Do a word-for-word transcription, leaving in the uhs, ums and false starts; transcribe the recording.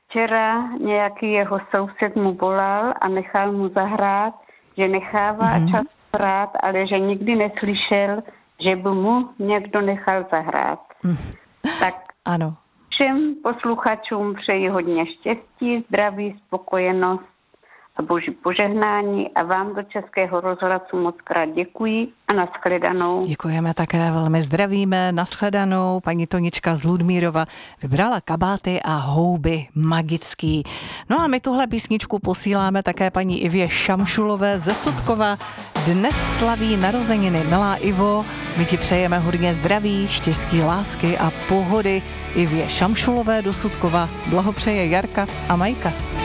včera nějaký jeho soused mu volal a nechal mu zahrát, že nechává mm-hmm. čas hrát, ale že nikdy neslyšel, že by mu někdo nechal zahrát. Mm. Tak ano. Všem posluchačům přeji hodně štěstí, zdraví, spokojenost a boží požehnání a vám do Českého rozhlasu moc krát děkuji a nashledanou. Děkujeme také, velmi zdravíme, nashledanou. Paní Tonička z Ludmírova vybrala kabáty a houby magický. No a my tuhle písničku posíláme také paní Ivě Šamšulové ze Sutkova. Dnes slaví narozeniny. Milá Ivo, my ti přejeme hodně zdraví, štěstí, lásky a pohody. Ivě Šamšulové do Sutkova blahopřeje Jarka a Majka.